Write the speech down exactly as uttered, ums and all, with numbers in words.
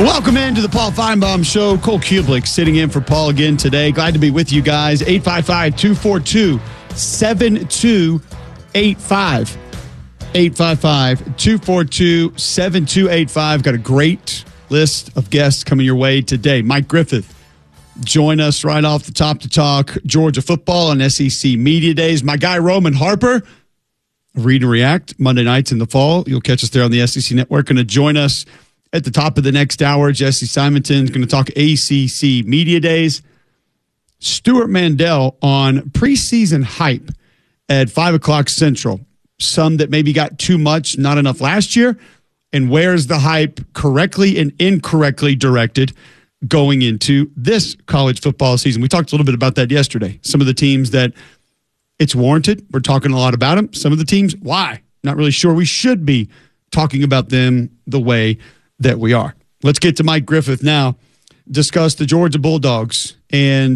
Welcome into the Paul Feinbaum Show. Cole Kublik sitting in for Paul again today. Glad to be with you guys. eight five five, two four two, seven two eight five. eight five five, two four two, seven two eight five. Got a great list of guests coming your way today. Mike Griffith, join us right off the top to talk Georgia football on S E C Media Days. My guy Roman Harper, Read and React, Monday nights in the fall. You'll catch us there on the S E C Network. Going to join us at the top of the next hour. Jesse Simonton is going to talk A C C Media Days. Stuart Mandel on preseason hype at five o'clock Central. Some that maybe got too much, not enough last year, and where's the hype correctly and incorrectly directed going into this college football season. We talked a little bit about that yesterday. Some of the teams that it's warranted, we're talking a lot about them. Some of the teams, why? Not really sure we should be talking about them the way that we are. Let's get to Mike Griffith now, discuss the Georgia Bulldogs and